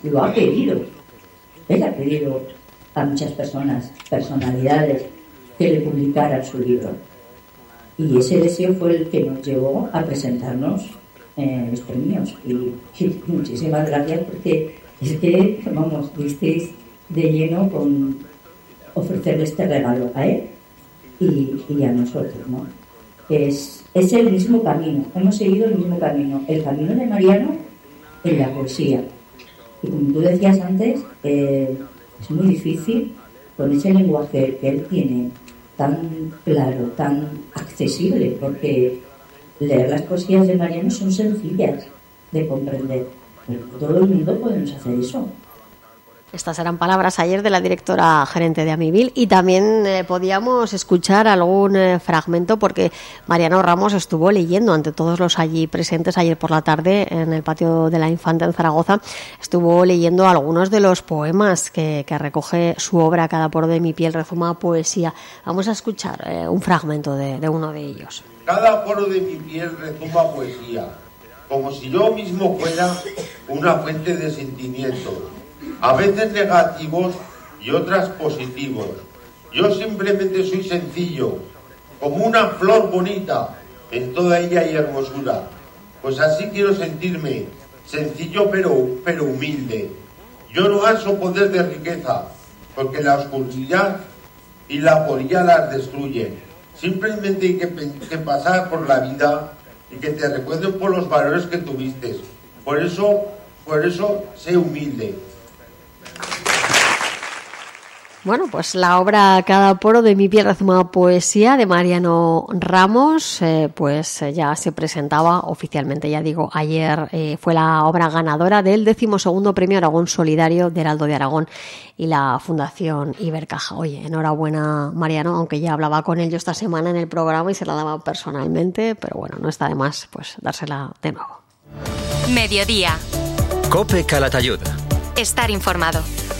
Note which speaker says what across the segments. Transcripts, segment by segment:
Speaker 1: lo ha pedido. Él ha pedido a muchas personalidades, que le publicaran su libro. Y ese deseo fue el que nos llevó a presentarnos los premios. Y muchísimas gracias, porque es que, disteis de lleno con ofrecerle este regalo a él y a nosotros, ¿no? Es el mismo camino, hemos seguido el mismo camino, el camino de Mariano en la poesía. Y como tú decías antes, es muy difícil con ese lenguaje que él tiene tan claro, tan accesible, porque leer las poesías de Mariano son sencillas de comprender, pero todo el mundo podemos hacer eso.
Speaker 2: Estas eran palabras ayer de la directora gerente de Amibil, y también podíamos escuchar algún fragmento, porque Mariano Ramos estuvo leyendo ante todos los allí presentes ayer por la tarde en el patio de la Infanta en Zaragoza. Estuvo leyendo algunos de los poemas que recoge su obra Cada poro de mi piel rezuma poesía. Vamos a escuchar un fragmento de uno de ellos.
Speaker 3: Cada poro de mi piel rezuma poesía, como si yo mismo fuera una fuente de sentimientos, a veces negativos y otras positivos. Yo simplemente soy sencillo, como una flor bonita, en toda ella hay hermosura. Pues así quiero sentirme, sencillo pero humilde. Yo no alzo poder de riqueza, porque la oscuridad y la aporía las destruyen. Simplemente hay que pasar por la vida y que te recuerden por los valores que tuviste. Por eso sé humilde.
Speaker 2: Bueno, pues la obra Cada poro de mi piel rezuma poesía de Mariano Ramos, pues ya se presentaba oficialmente, ya digo, ayer fue la obra ganadora del 12º Premio Aragón Solidario de Heraldo de Aragón y la Fundación Ibercaja. Oye, enhorabuena, Mariano, aunque ya hablaba con él yo esta semana en el programa y se la daba personalmente, pero bueno, no está de más pues dársela de nuevo.
Speaker 4: Mediodía.
Speaker 5: COPE Calatayud.
Speaker 4: Estar informado.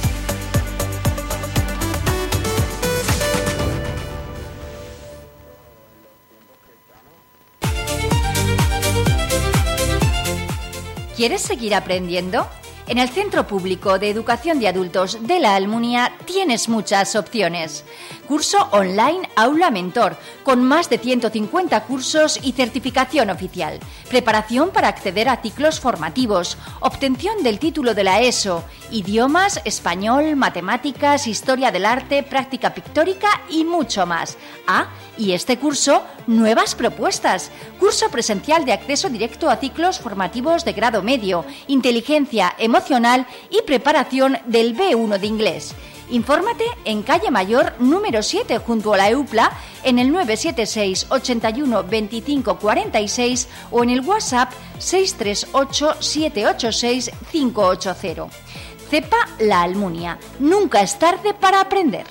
Speaker 4: ¿Quieres seguir aprendiendo? En el Centro Público de Educación de Adultos de la Almunia tienes muchas opciones. Curso online Aula Mentor, con más de 150 cursos y certificación oficial. Preparación para acceder a ciclos formativos. Obtención del título de la ESO. Idiomas, español, matemáticas, historia del arte, práctica pictórica y mucho más. Y este curso, nuevas propuestas. Curso presencial de acceso directo a ciclos formativos de grado medio, inteligencia emocional y preparación del B1 de inglés. Infórmate en Calle Mayor número 7 junto a la EUPLA en el 976 81 25 46 o en el WhatsApp 638 786 580. CEPA La Almunia. Nunca es tarde para aprender.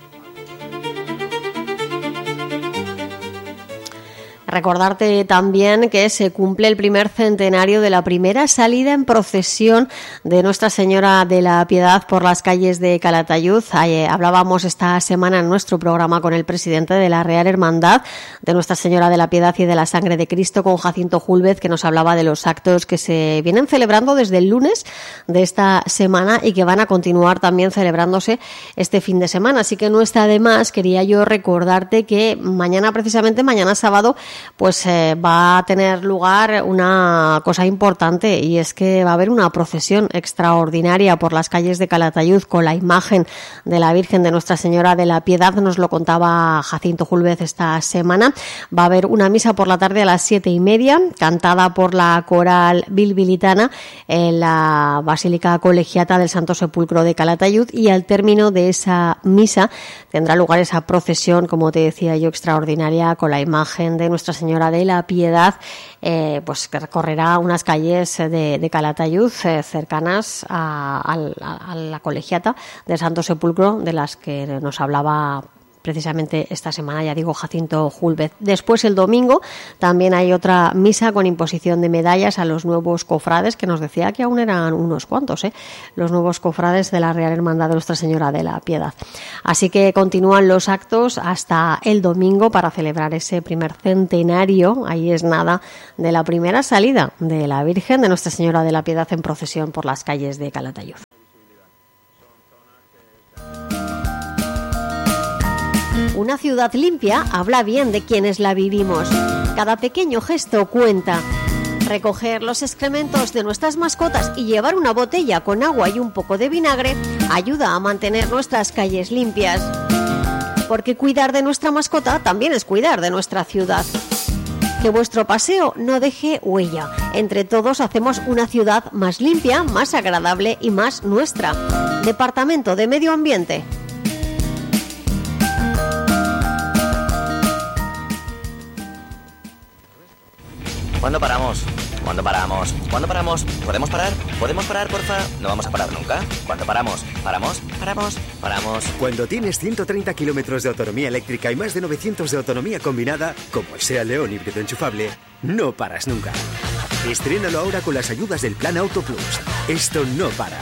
Speaker 2: Recordarte también que se cumple el primer centenario de la primera salida en procesión de Nuestra Señora de la Piedad por las calles de Calatayud. Hablábamos esta semana en nuestro programa con el presidente de la Real Hermandad de Nuestra Señora de la Piedad y de la Sangre de Cristo, con Jacinto Júlvez, que nos hablaba de los actos que se vienen celebrando desde el lunes de esta semana y que van a continuar también celebrándose este fin de semana. Así que no está de más, quería yo recordarte que mañana sábado, pues va a tener lugar una cosa importante, y es que va a haber una procesión extraordinaria por las calles de Calatayud con la imagen de la Virgen de Nuestra Señora de la Piedad. Nos lo contaba Jacinto Júlvez esta semana. Va a haber una misa por la tarde a las 7:30, cantada por la coral bilbilitana en la Basílica Colegiata del Santo Sepulcro de Calatayud, y al término de esa misa tendrá lugar esa procesión, como te decía yo, extraordinaria con la imagen de Nuestra Señora de la Piedad, pues que recorrerá unas calles de Calatayud cercanas a la Colegiata del Santo Sepulcro, de las que nos hablaba precisamente esta semana, ya digo, Jacinto Júlvez. Después, el domingo, también hay otra misa con imposición de medallas a los nuevos cofrades, que nos decía que aún eran unos cuantos, los nuevos cofrades de la Real Hermandad de Nuestra Señora de la Piedad. Así que continúan los actos hasta el domingo para celebrar ese primer centenario, ahí es nada, de la primera salida de la Virgen de Nuestra Señora de la Piedad en procesión por las calles de Calatayud. Una ciudad limpia habla bien de quienes la vivimos. Cada pequeño gesto cuenta. Recoger los excrementos de nuestras mascotas y llevar una botella con agua y un poco de vinagre ayuda a mantener nuestras calles limpias. Porque cuidar de nuestra mascota también es cuidar de nuestra ciudad. Que vuestro paseo no deje huella. Entre todos hacemos una ciudad más limpia, más agradable y más nuestra. Departamento de Medio Ambiente.
Speaker 6: ¿Cuándo paramos? ¿Cuándo paramos? ¿Cuándo paramos? ¿Podemos parar? ¿Podemos parar, porfa? No vamos a parar nunca. ¿Cuándo paramos? ¿Paramos? ¿Paramos? ¿Paramos?
Speaker 7: Cuando tienes 130 kilómetros de autonomía eléctrica y más de 900 de autonomía combinada, como el SEAT León híbrido enchufable, no paras nunca. Estrénalo ahora con las ayudas del Plan Auto Plus. Esto no para.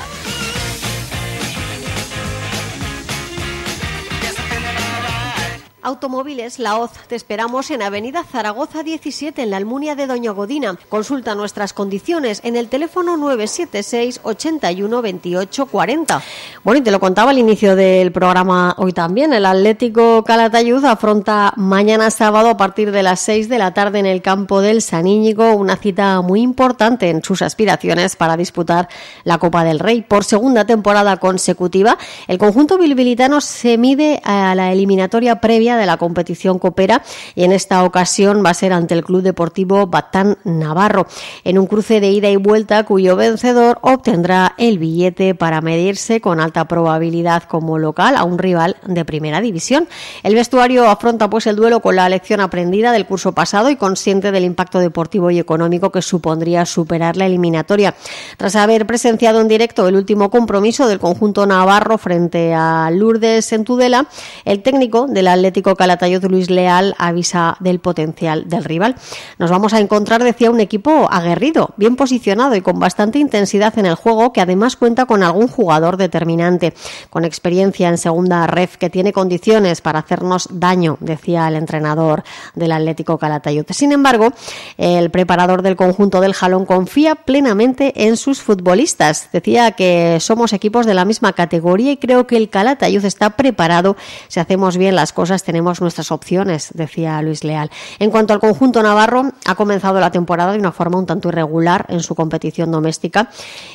Speaker 2: Automóviles La Hoz. Te esperamos en Avenida Zaragoza 17, en la Almunia de Doña Godina. Consulta nuestras condiciones en el teléfono 976 81 28 40. Bueno, y te lo contaba al inicio del programa hoy también. El Atlético Calatayud afronta mañana sábado a partir de las 6 de la tarde en el campo del San Íñigo una cita muy importante en sus aspiraciones para disputar la Copa del Rey. Por segunda temporada consecutiva, el conjunto bilbilitano se mide a la eliminatoria previa de la competición copera y en esta ocasión va a ser ante el Club Deportivo Batán Navarro, en un cruce de ida y vuelta cuyo vencedor obtendrá el billete para medirse con alta probabilidad como local a un rival de primera división. El vestuario afronta pues el duelo con la lección aprendida del curso pasado y consciente del impacto deportivo y económico que supondría superar la eliminatoria. Tras haber presenciado en directo el último compromiso del conjunto navarro frente a Lourdes en Tudela, el técnico del Atlético Calatayud, Luis Leal, avisa del potencial del rival. Nos vamos a encontrar, decía, un equipo aguerrido, bien posicionado y con bastante intensidad en el juego, que además cuenta con algún jugador determinante, con experiencia en segunda ref, que tiene condiciones para hacernos daño, decía el entrenador del Atlético Calatayud. Sin embargo, el preparador del conjunto del Jalón confía plenamente en sus futbolistas. Decía que somos equipos de la misma categoría y creo que el Calatayud está preparado. Si hacemos bien las cosas, tenemos nuestras opciones, decía Luis Leal. En cuanto al conjunto navarro, ha comenzado la temporada de una forma un tanto irregular en su competición doméstica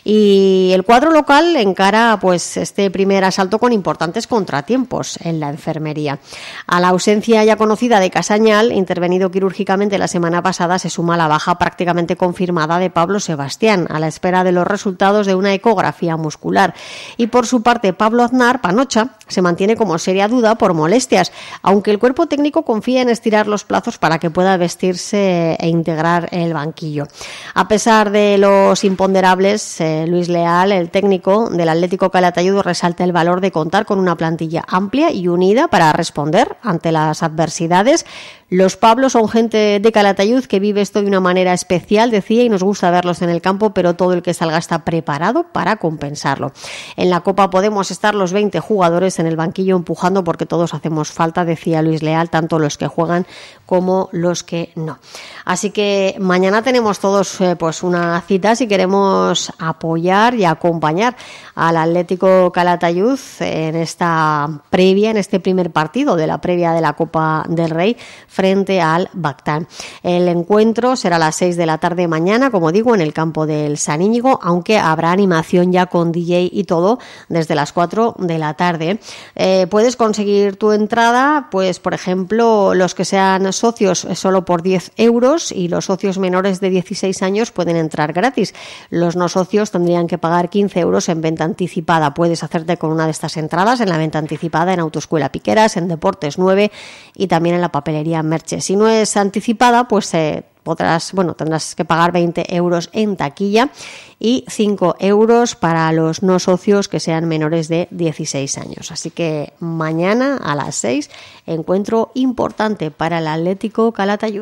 Speaker 2: y el cuadro local encara pues este primer asalto con importantes contratiempos en la enfermería. A la ausencia ya conocida de Casañal, intervenido quirúrgicamente la semana pasada, se suma la baja prácticamente confirmada de Pablo Sebastián, a la espera de los resultados de una ecografía muscular. Y por su parte, Pablo Aznar, Panocha, se mantiene como seria duda por molestias, aunque el cuerpo técnico confía en estirar los plazos para que pueda vestirse e integrar el banquillo. A pesar de los imponderables, Luis Leal, el técnico del Atlético Calatayud, resalta el valor de contar con una plantilla amplia y unida para responder ante las adversidades. Los Pablos son gente de Calatayud que vive esto de una manera especial, decía, y nos gusta verlos en el campo, pero todo el que salga está preparado para compensarlo. En la Copa podemos estar los 20 jugadores en el banquillo empujando porque todos hacemos falta, decía Luis Leal, tanto los que juegan como los que no. Así que mañana tenemos todos pues una cita si queremos apoyar y acompañar al Atlético Calatayud en esta previa, en este primer partido de la previa de la Copa del Rey frente al Bactán. El encuentro será a las 6 de la tarde mañana, como digo, en el campo del San Íñigo, aunque habrá animación ya con DJ y todo desde las 4 de la tarde. Puedes conseguir tu entrada, pues por ejemplo, los que sean socios solo por 10 euros y los socios menores de 16 años pueden entrar gratis. Los no socios tendrían que pagar 15 euros en venta anticipada. Puedes hacerte con una de estas entradas en la venta anticipada en Autoescuela Piqueras, en Deportes 9 y también en la papelería Merche. Si no es anticipada, pues tendrás que pagar 20 euros en taquilla y 5 euros para los no socios que sean menores de 16 años. Así que mañana a las 6, encuentro importante para el Atlético Calatayud.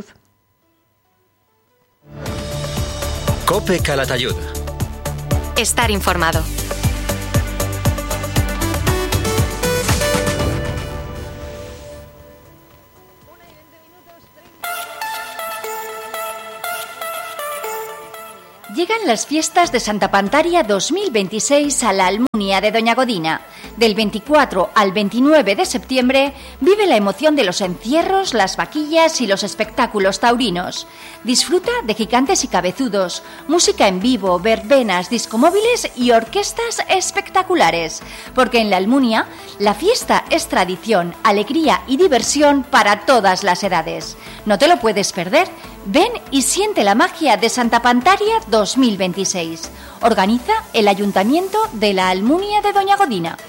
Speaker 5: COPE Calatayud.
Speaker 8: Estar informado.
Speaker 4: Llegan las fiestas de Santa Pantaria 2026 a la Almunia de Doña Godina. Del 24 al 29 de septiembre vive la emoción de los encierros, las vaquillas y los espectáculos taurinos. Disfruta de gigantes y cabezudos, música en vivo, verbenas, discomóviles y orquestas espectaculares. Porque en la Almunia la fiesta es tradición, alegría y diversión para todas las edades. No te lo puedes perder. Ven y siente la magia de Santa Pantaria 2026. Organiza el Ayuntamiento de la Almunia de Doña Godina.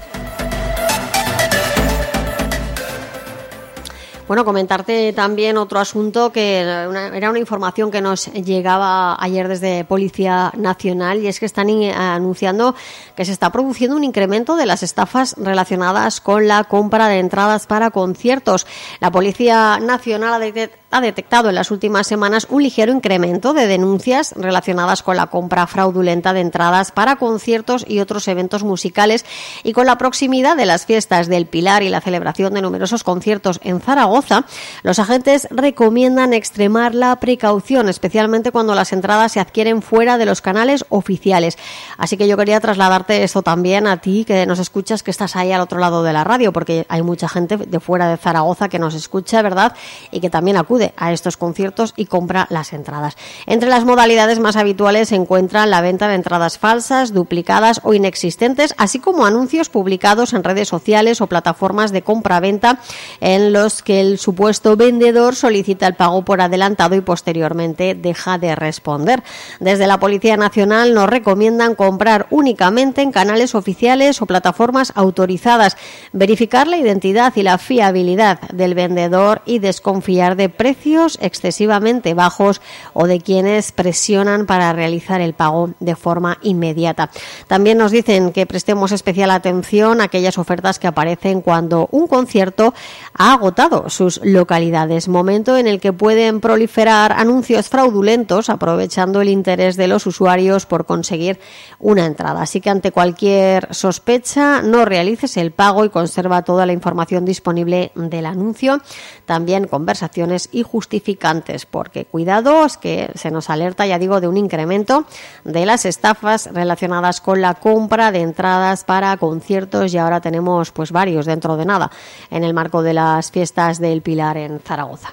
Speaker 2: Bueno, comentarte también otro asunto que era una información que nos llegaba ayer desde Policía Nacional, y es que están anunciando que se está produciendo un incremento de las estafas relacionadas con la compra de entradas para conciertos. La Policía Nacional ha detectado en las últimas semanas un ligero incremento de denuncias relacionadas con la compra fraudulenta de entradas para conciertos y otros eventos musicales, y con la proximidad de las fiestas del Pilar y la celebración de numerosos conciertos en Zaragoza, los agentes recomiendan extremar la precaución, especialmente cuando las entradas se adquieren fuera de los canales oficiales. Así que yo quería trasladarte esto también a ti, que nos escuchas, que estás ahí al otro lado de la radio, porque hay mucha gente de fuera de Zaragoza que nos escucha, ¿verdad?, y que también acude a estos conciertos y compra las entradas. Entre las modalidades más habituales se encuentran la venta de entradas falsas, duplicadas o inexistentes, así como anuncios publicados en redes sociales o plataformas de compra-venta en los que el supuesto vendedor solicita el pago por adelantado y posteriormente deja de responder. Desde la Policía Nacional nos recomiendan comprar únicamente en canales oficiales o plataformas autorizadas, verificar la identidad y la fiabilidad del vendedor y desconfiar de precios excesivamente bajos o de quienes presionan para realizar el pago de forma inmediata. También nos dicen que prestemos especial atención a aquellas ofertas que aparecen cuando un concierto ha agotado sus localidades, momento en el que pueden proliferar anuncios fraudulentos aprovechando el interés de los usuarios por conseguir una entrada. Así que ante cualquier sospecha no realices el pago y conserva toda la información disponible del anuncio, también conversaciones y justificantes, porque cuidado, es que se nos alerta, ya digo, de un incremento de las estafas relacionadas con la compra de entradas para conciertos, y ahora tenemos pues varios dentro de nada en el marco de las fiestas del Pilar en Zaragoza.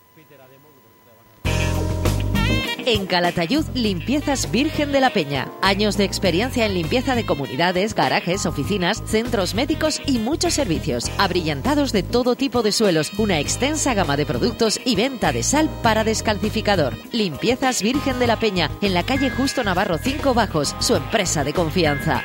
Speaker 9: En Calatayud, Limpiezas Virgen de la Peña. Años de experiencia en limpieza de comunidades, garajes, oficinas, centros médicos y muchos servicios. Abrillantados de todo tipo de suelos, una extensa gama de productos y venta de sal para descalcificador. Limpiezas Virgen de la Peña, en la calle Justo Navarro 5 Bajos, su empresa de confianza.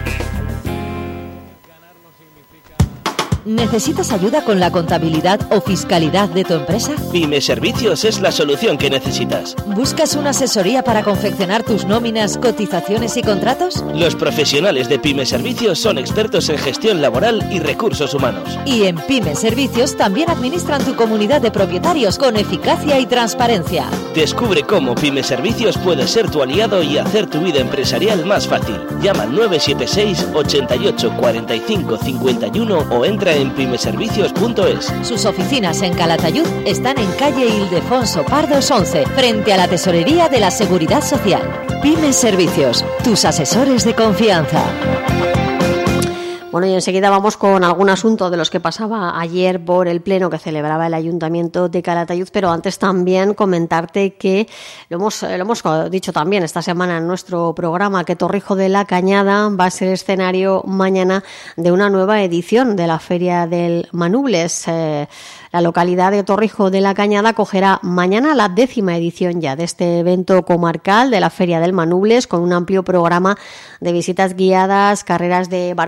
Speaker 9: ¿Necesitas ayuda con la contabilidad o fiscalidad de tu empresa?
Speaker 10: Pyme Servicios es la solución que necesitas.
Speaker 9: ¿Buscas una asesoría para confeccionar tus nóminas, cotizaciones y contratos?
Speaker 10: Los profesionales de Pyme Servicios son expertos en gestión laboral y recursos humanos.
Speaker 9: Y en Pyme Servicios también administran tu comunidad de propietarios con eficacia y transparencia.
Speaker 10: Descubre cómo Pyme Servicios puede ser tu aliado y hacer tu vida empresarial más fácil. Llama al 976 88 45 51 o entra en pymeservicios.es.
Speaker 9: Sus oficinas en Calatayud están en calle Ildefonso Pardos 11, frente a la Tesorería de la Seguridad Social. Pyme Servicios, tus asesores de confianza.
Speaker 2: Bueno, y enseguida vamos con algún asunto de los que pasaba ayer por el pleno que celebraba el Ayuntamiento de Calatayud, pero antes también comentarte que lo hemos dicho también esta semana en nuestro programa, que Torrijos de la Cañada va a ser escenario mañana de una nueva edición de la Feria del Manubles. La localidad de Torrijos de la Cañada acogerá mañana la 10ª edición ya de este evento comarcal de la Feria del Manubles, con un amplio programa de visitas guiadas, carreras de barcos de jungla,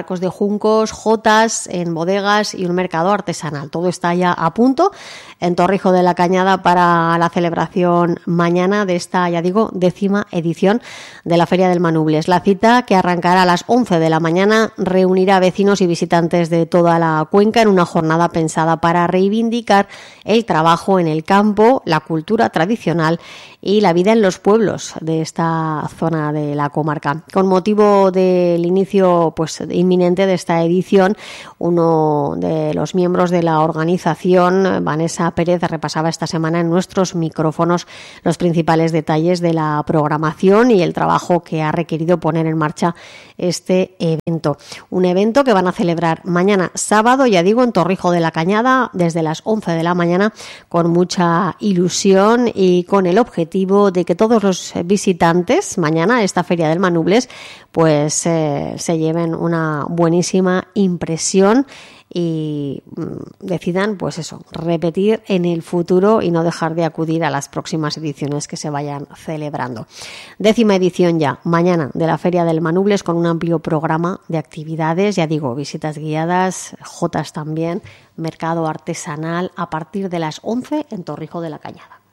Speaker 2: juncos, jotas en bodegas y un mercado artesanal. Todo está ya a punto en Torrijos de la Cañada para la celebración mañana de esta, ya digo, 10ª edición de la Feria del Manubles. La cita, que arrancará a las 11 de la mañana, reunirá a vecinos y visitantes de toda la cuenca en una jornada pensada para reivindicar el trabajo en el campo, la cultura tradicional y la vida en los pueblos de esta zona de la comarca. Con motivo del inicio inminente de esta edición, uno de los miembros de la organización, Vanessa Pérez, repasaba esta semana en nuestros micrófonos los principales detalles de la programación y el trabajo que ha requerido poner en marcha este evento. Un evento que van a celebrar mañana sábado, ya digo, en Torrijos de la Cañada, desde las 11 de la mañana, con mucha ilusión y con el objetivo de que todos los visitantes mañana a esta Feria del Manubles se lleven una buenísima impresión y decidan repetir en el futuro y no dejar de acudir a las próximas ediciones que se vayan celebrando. 10ª edición ya mañana de la Feria del Manubles, con un amplio programa de actividades, ya digo, visitas guiadas, jotas también, mercado artesanal a partir de las 11 en Torrijos de la Cañada.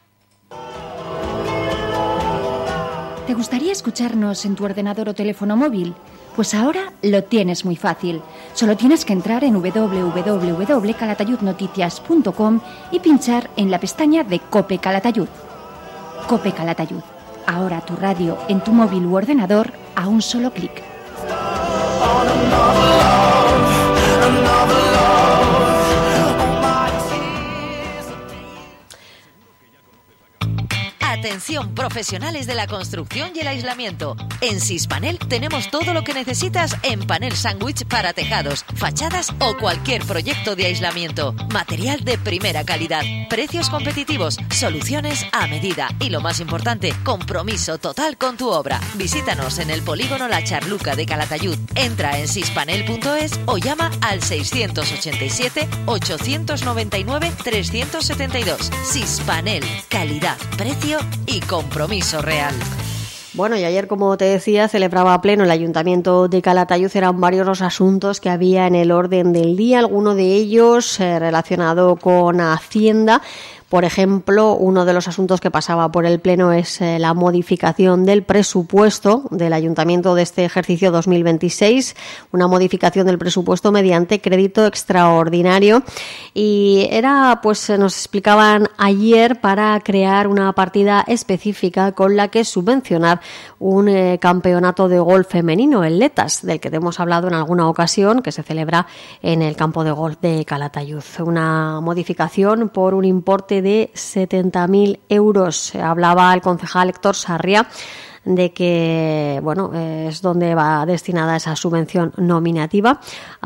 Speaker 4: ¿Te gustaría escucharnos en tu ordenador o teléfono móvil? Pues ahora lo tienes muy fácil. Solo tienes que entrar en www.calatayudnoticias.com y pinchar en la pestaña de COPE Calatayud. COPE Calatayud. Ahora tu radio en tu móvil u ordenador a un solo clic.
Speaker 9: Atención, profesionales de la construcción y el aislamiento. En Sispanel tenemos todo lo que necesitas en panel sándwich para tejados, fachadas o cualquier proyecto de aislamiento. Material de primera calidad, precios competitivos, soluciones a medida y, lo más importante, compromiso total con tu obra. Visítanos en el polígono La Charluca de Calatayud. Entra en sispanel.es o llama al 687 899 372. Sispanel, calidad, precio y compromiso real.
Speaker 2: Bueno, y ayer, como te decía, celebraba a pleno el Ayuntamiento de Calatayud. Eran varios los asuntos que había en el orden del día, alguno de ellos relacionado con Hacienda. Por ejemplo, uno de los asuntos que pasaba por el Pleno es la modificación del presupuesto del Ayuntamiento de este ejercicio 2026, una modificación del presupuesto mediante crédito extraordinario. Y era, nos explicaban ayer, para crear una partida específica con la que subvencionar un campeonato de golf femenino, el Letas, del que te hemos hablado en alguna ocasión, que se celebra en el campo de golf de Calatayud. Una modificación por un importe de 70.000 euros. Hablaba el concejal Héctor Sarria de que es donde va destinada esa subvención nominativa,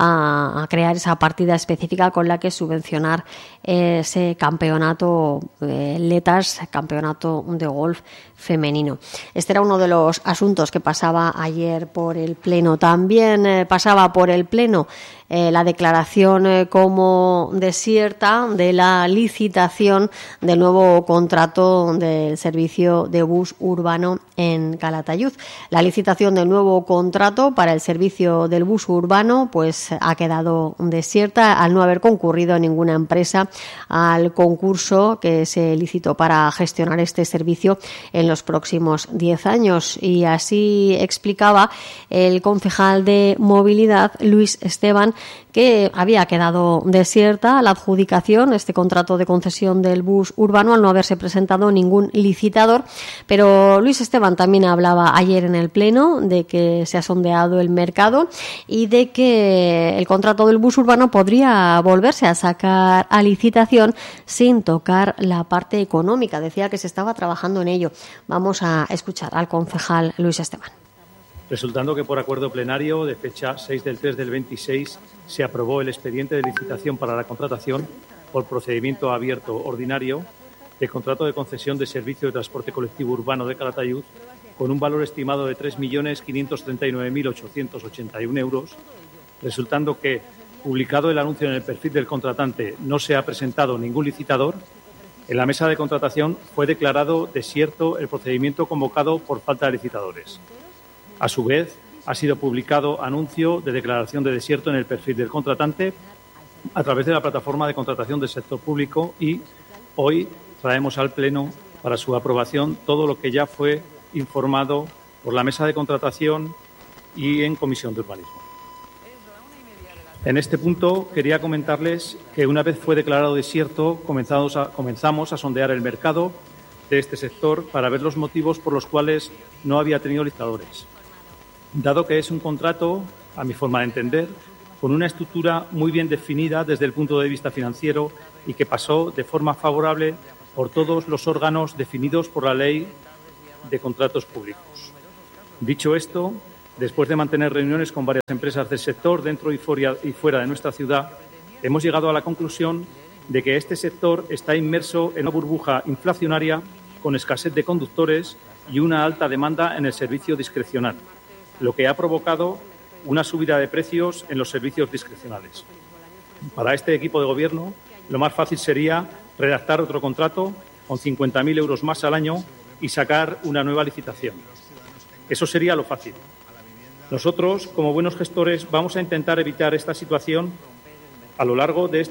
Speaker 2: a crear esa partida específica con la que subvencionar ese campeonato Letas, campeonato de golf femenino. Este era uno de los asuntos que pasaba ayer por el Pleno. También pasaba por el Pleno la declaración como desierta de la licitación del nuevo contrato del servicio de bus urbano en Calatayud. La licitación del nuevo contrato para el servicio del bus urbano ha quedado desierta al no haber concurrido ninguna empresa al concurso que se licitó para gestionar este servicio en los próximos 10 años. Y así explicaba el concejal de Movilidad, Luis Esteban, que había quedado desierta la adjudicación, este contrato de concesión del bus urbano, al no haberse presentado ningún licitador. Pero Luis Esteban también hablaba ayer en el Pleno de que se ha sondeado el mercado y de que el contrato del bus urbano podría volverse a sacar a licitación sin tocar la parte económica. Decía que se estaba trabajando en ello. Vamos a escuchar al concejal Luis Esteban.
Speaker 11: Resultando que por acuerdo plenario de fecha 6/3/26 se aprobó el expediente de licitación para la contratación por procedimiento abierto ordinario de contrato de concesión de servicio de transporte colectivo urbano de Calatayud con un valor estimado de 3.539.881 euros, resultando que, publicado el anuncio en el perfil del contratante, no se ha presentado ningún licitador. En la mesa de contratación fue declarado desierto el procedimiento convocado por falta de licitadores. A su vez, ha sido publicado anuncio de declaración de desierto en el perfil del contratante a través de la plataforma de contratación del sector público y hoy traemos al Pleno para su aprobación todo lo que ya fue informado por la mesa de contratación y en comisión de urbanismo. En este punto quería comentarles que una vez fue declarado desierto comenzamos a sondear el mercado de este sector para ver los motivos por los cuales no había tenido licitadores. Dado que es un contrato, a mi forma de entender, con una estructura muy bien definida desde el punto de vista financiero y que pasó de forma favorable por todos los órganos definidos por la Ley de Contratos Públicos. Dicho esto, después de mantener reuniones con varias empresas del sector dentro y fuera de nuestra ciudad, hemos llegado a la conclusión de que este sector está inmerso en una burbuja inflacionaria con escasez de conductores y una alta demanda en el servicio discrecional, lo que ha provocado una subida de precios en los servicios discrecionales. Para este equipo de gobierno, lo más fácil sería redactar otro contrato con 50.000 euros más al año y sacar una nueva licitación. Eso sería lo fácil. Nosotros, como buenos gestores, vamos a intentar evitar esta situación a lo largo de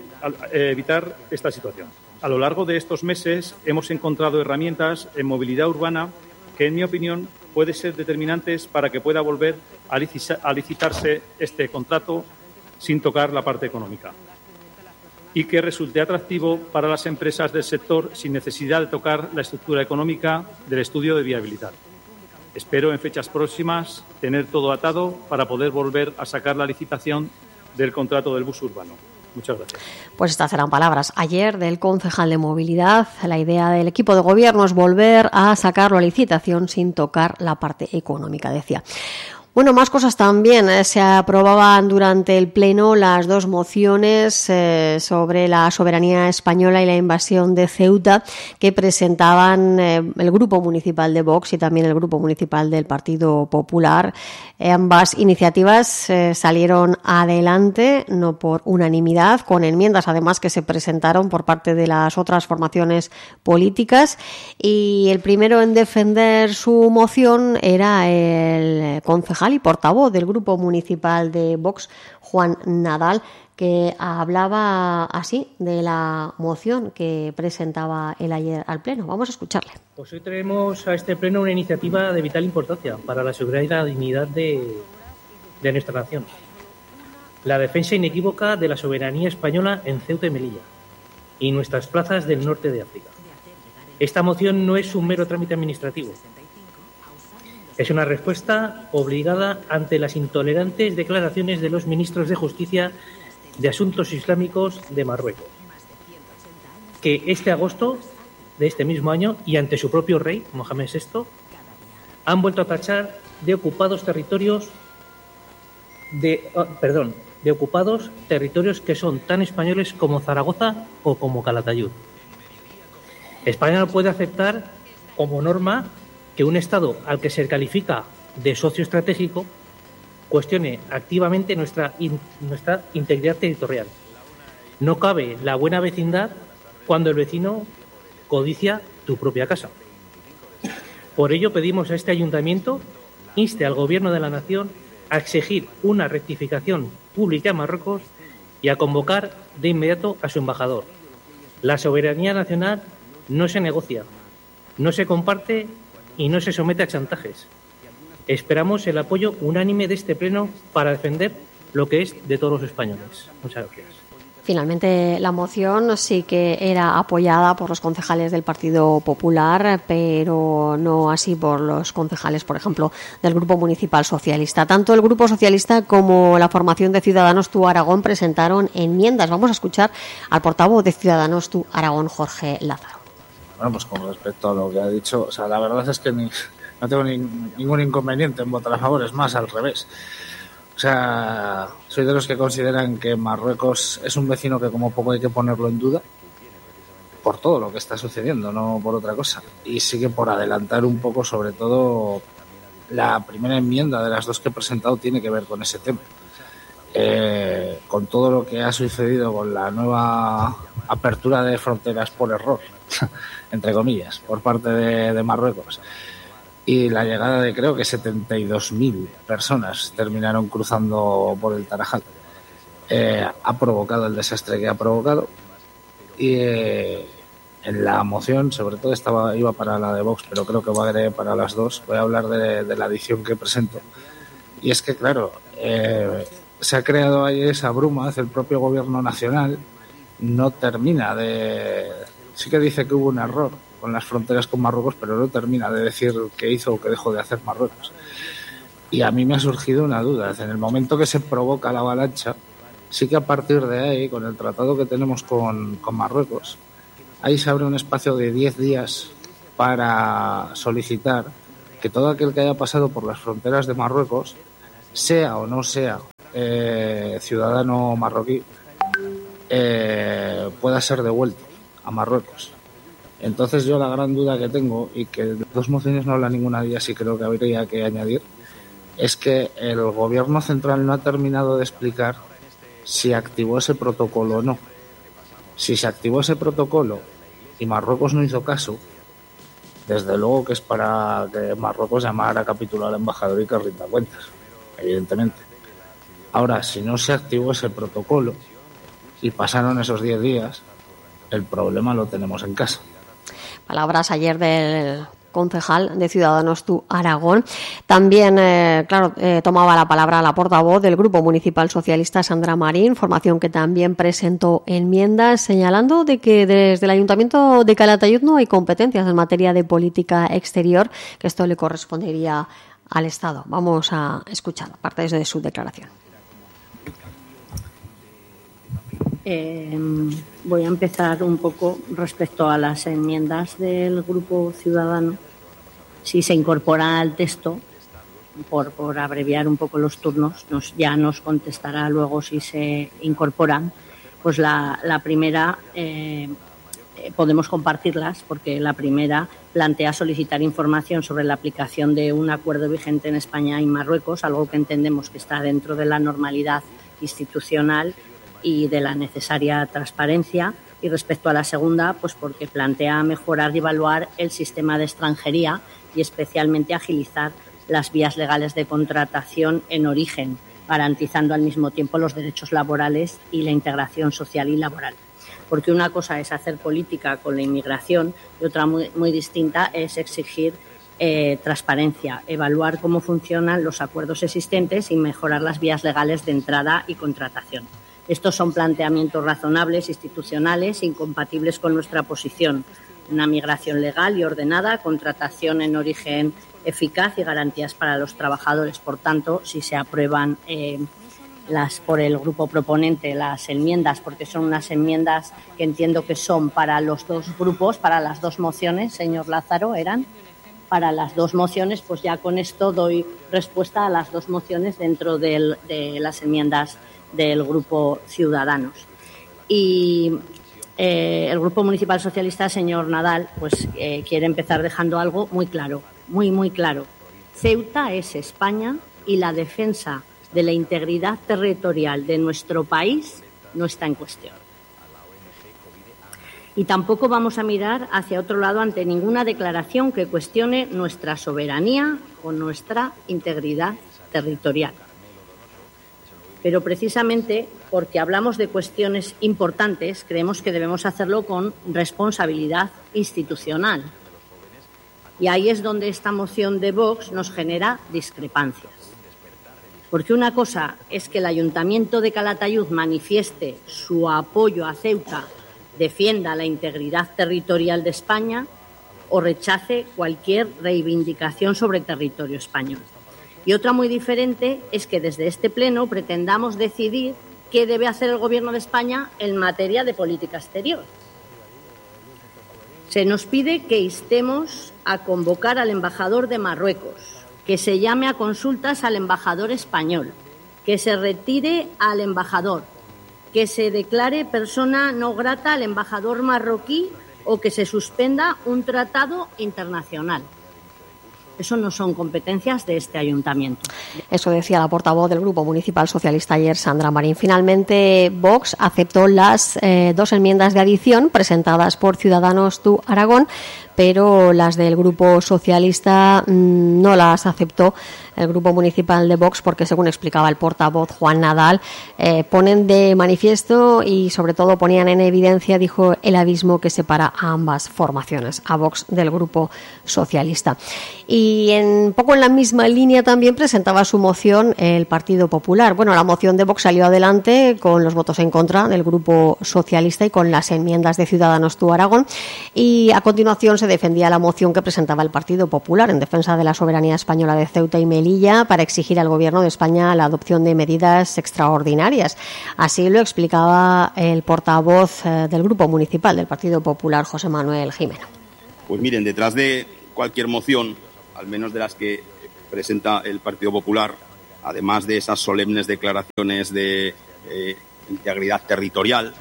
Speaker 11: estos meses hemos encontrado herramientas en movilidad urbana que, en mi opinión, pueden ser determinantes para que pueda volver a licitarse este contrato sin tocar la parte económica y que resulte atractivo para las empresas del sector sin necesidad de tocar la estructura económica del estudio de viabilidad. Espero en fechas próximas tener todo atado para poder volver a sacar la licitación del contrato del bus urbano. Muchas gracias.
Speaker 2: Pues estas serán palabras ayer del concejal de movilidad. La idea del equipo de gobierno es volver a sacarlo a licitación sin tocar la parte económica, decía. Bueno, más cosas también. Se aprobaban durante el Pleno las dos mociones sobre la soberanía española y la invasión de Ceuta que presentaban el Grupo Municipal de Vox y también el Grupo Municipal del Partido Popular. Ambas iniciativas salieron adelante, no por unanimidad, con enmiendas además que se presentaron por parte de las otras formaciones políticas. Y el primero en defender su moción era el concejal y portavoz del Grupo Municipal de Vox, Juan Nadal, que hablaba así de la moción que presentaba él ayer al Pleno. Vamos a escucharle.
Speaker 12: Pues hoy traemos a este Pleno una iniciativa de vital importancia para la seguridad y la dignidad de nuestra nación. La defensa inequívoca de la soberanía española en Ceuta y Melilla y nuestras plazas del norte de África. Esta moción no es un mero trámite administrativo. Es una respuesta obligada ante las intolerantes declaraciones de los ministros de Justicia de Asuntos Islámicos de Marruecos, que este agosto de este mismo año y ante su propio rey, Mohamed VI, han vuelto a tachar de ocupados territorios que son tan españoles como Zaragoza o como Calatayud. España no puede aceptar como norma que un Estado al que se califica de socio estratégico cuestione activamente nuestra integridad territorial. No cabe la buena vecindad cuando el vecino codicia tu propia casa. Por ello pedimos a este ayuntamiento inste al Gobierno de la Nación a exigir una rectificación pública en Marruecos y a convocar de inmediato a su embajador. La soberanía nacional no se negocia, no se comparte y no se somete a chantajes. Esperamos el apoyo unánime de este Pleno para defender lo que es de todos los españoles. Muchas gracias.
Speaker 2: Finalmente, la moción sí que era apoyada por los concejales del Partido Popular, pero no así por los concejales, por ejemplo, del Grupo Municipal Socialista. Tanto el Grupo Socialista como la formación de Ciudadanos Tú Aragón presentaron enmiendas. Vamos a escuchar al portavoz de Ciudadanos Tú Aragón, Jorge Lázaro.
Speaker 13: Bueno, pues con respecto a lo que ha dicho, o sea, la verdad es que no tengo ningún inconveniente en votar a favor, es más, al revés. O sea, soy de los que consideran que Marruecos es un vecino que como poco hay que ponerlo en duda por todo lo que está sucediendo, no por otra cosa. Y sí que por adelantar un poco, sobre todo, la primera enmienda de las dos que he presentado tiene que ver con ese tema. Con todo lo que ha sucedido con la nueva apertura de fronteras por error, entre comillas, por parte de Marruecos. y la llegada de creo que 72.000 personas terminaron cruzando por el Tarajal. Ha provocado el desastre que ha provocado, y en la moción sobre todo iba para la de Vox, pero creo que va a ir para las dos. Voy a hablar de la adición que presento, y es que claro, se ha creado ahí esa bruma. El propio gobierno nacional no termina sí que dice que hubo un error con las fronteras con Marruecos, pero no termina de decir qué hizo o qué dejó de hacer Marruecos. Y a mí me ha surgido una duda. En el momento que se provoca la avalancha, sí que a partir de ahí, con el tratado que tenemos con Marruecos, ahí se abre un espacio de 10 días para solicitar que todo aquel que haya pasado por las fronteras de Marruecos, sea o no sea ciudadano marroquí, pueda ser devuelto a Marruecos. Entonces yo la gran duda que tengo, y que de dos mociones no habla ninguna de ellas y creo que habría que añadir, es que el gobierno central no ha terminado de explicar si activó ese protocolo o no. Si se activó ese protocolo y Marruecos no hizo caso, desde luego que es para que Marruecos llamara a capitular al embajador y que rinda cuentas, evidentemente. Ahora, si no se activó ese protocolo y pasaron esos 10 días, el problema lo tenemos en casa.
Speaker 2: Palabras ayer del concejal de Ciudadanos Tu Aragón. También, tomaba la palabra la portavoz del Grupo Municipal Socialista, Sandra Marín, formación que también presentó enmiendas señalando de que desde el Ayuntamiento de Calatayud no hay competencias en materia de política exterior, que esto le correspondería al Estado. Vamos a escuchar parte de su declaración.
Speaker 14: Voy a empezar un poco respecto a las enmiendas del Grupo Ciudadano. Si se incorpora al texto, por abreviar un poco los turnos, ya nos contestará luego si se incorporan. Pues la primera podemos compartirlas, porque la primera plantea solicitar información sobre la aplicación de un acuerdo vigente en España y Marruecos, algo que entendemos que está dentro de la normalidad institucional y de la necesaria transparencia. Y respecto a la segunda, pues porque plantea mejorar y evaluar el sistema de extranjería y especialmente agilizar las vías legales de contratación en origen, garantizando al mismo tiempo los derechos laborales y la integración social y laboral. Porque una cosa es hacer política con la inmigración y otra muy distinta es exigir transparencia, evaluar cómo funcionan los acuerdos existentes y mejorar las vías legales de entrada y contratación. Estos son planteamientos razonables, institucionales, incompatibles con nuestra posición. Una migración legal y ordenada, contratación en origen eficaz y garantías para los trabajadores. Por tanto, si se aprueban por el grupo proponente las enmiendas, porque son unas enmiendas que entiendo que son para los dos grupos, para las dos mociones, señor Lázaro, eran para las dos mociones, pues ya con esto doy respuesta a las dos mociones dentro de las enmiendas del Grupo Ciudadanos. Y el Grupo Municipal Socialista, señor Nadal, pues quiere empezar dejando algo muy claro, muy claro. Ceuta es España y la defensa de la integridad territorial de nuestro país no está en cuestión. Y tampoco vamos a mirar hacia otro lado ante ninguna declaración que cuestione nuestra soberanía o nuestra integridad territorial. Pero precisamente porque hablamos de cuestiones importantes, creemos que debemos hacerlo con responsabilidad institucional. Y ahí es donde esta moción de Vox nos genera discrepancias. Porque una cosa es que el Ayuntamiento de Calatayud manifieste su apoyo a Ceuta, defienda la integridad territorial de España o rechace cualquier reivindicación sobre territorio español. Y otra muy diferente es que desde este pleno pretendamos decidir qué debe hacer el Gobierno de España en materia de política exterior. Se nos pide que instemos a convocar al embajador de Marruecos, que se llame a consultas al embajador español, que se retire al embajador, que se declare persona no grata al embajador marroquí o que se suspenda un tratado internacional. Eso no son competencias de este ayuntamiento.
Speaker 2: Eso decía la portavoz del Grupo Municipal Socialista ayer, Sandra Marín. Finalmente, Vox aceptó las dos enmiendas de adición presentadas por Ciudadanos Tu Aragón, pero las del Grupo Socialista no las aceptó el Grupo Municipal de Vox, porque, según explicaba el portavoz Juan Nadal, ponen de manifiesto y sobre todo ponían en evidencia, dijo, el abismo que separa a ambas formaciones, a Vox del Grupo Socialista. Y poco en la misma línea también presentaba su moción el Partido Popular. Bueno, la moción de Vox salió adelante con los votos en contra del Grupo Socialista y con las enmiendas de Ciudadanos Tú Aragón, y a continuación se defendía la moción que presentaba el Partido Popular en defensa de la soberanía española de Ceuta y Melilla, para exigir al Gobierno de España la adopción de medidas extraordinarias. Así lo explicaba el portavoz del Grupo Municipal del Partido Popular, José Manuel Jimeno.
Speaker 15: Pues miren, detrás de cualquier moción, al menos de las que presenta el Partido Popular, además de esas solemnes declaraciones de integridad territorial,